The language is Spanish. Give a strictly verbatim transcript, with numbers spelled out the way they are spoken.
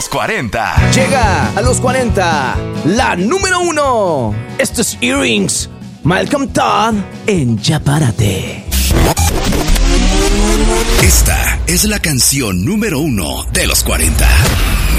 los cuarenta. Llega a los cuarenta, la número uno. Esto es Earrings, Malcolm Todd en Ya Párate. Esta es la canción número uno de los cuarenta.